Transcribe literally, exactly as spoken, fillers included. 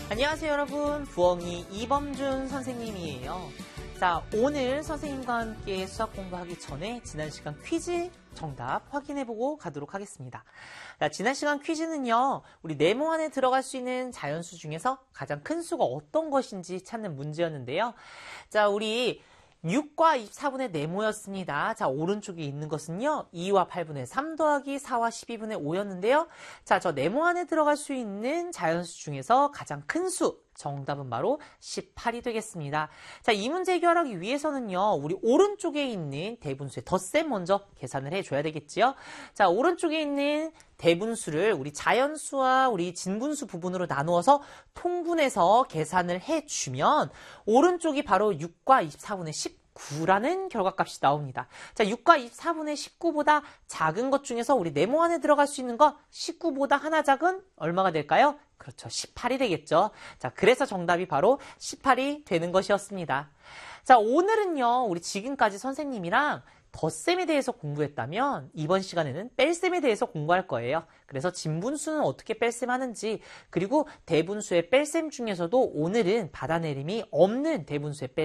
안녕하세요 여러분, 부엉이 이범준 선생님이에요. 자, 오늘 선생님과 함께 수학 공부하기 전에 지난 시간 퀴즈 정답 확인해보고 가도록 하겠습니다. 자, 지난 시간 퀴즈는요, 우리 네모 안에 들어갈 수 있는 자연수 중에서 가장 큰 수가 어떤 것인지 찾는 문제였는데요. 자, 우리 육과 이십사분의 네모였습니다. 자, 오른쪽에 있는 것은요, 이와 팔분의 삼 더하기 사와 십이분의 오였는데요. 자, 저 네모 안에 들어갈 수 있는 자연수 중에서 가장 큰 수, 정답은 바로 십팔이 되겠습니다. 자, 이 문제 해결하기 위해서는요, 우리 오른쪽에 있는 대분수의 덧셈 먼저 계산을 해줘야 되겠지요. 자, 오른쪽에 있는 대분수를 우리 자연수와 우리 진분수 부분으로 나누어서 통분해서 계산을 해주면 오른쪽이 바로 육과 이십사분의 십구라는 결과값이 나옵니다. 자, 육과 이십사분의 십구보다 작은 것 중에서 우리 네모 안에 들어갈 수 있는 거 십구보다 하나 작은 얼마가 될까요? 그렇죠. 십팔이 되겠죠. 자, 그래서 정답이 바로 십팔이 되는 것이었습니다. 자, 오늘은요, 우리 지금까지 선생님이랑 덧셈에 대해서 공부했다면 이번 시간에는 뺄셈에 대해서 공부할 거예요. 그래서 진분수는 어떻게 뺄셈하는지, 그리고 대분수의 뺄셈 중에서도 오늘은 받아내림이 없는 대분수의 뺄셈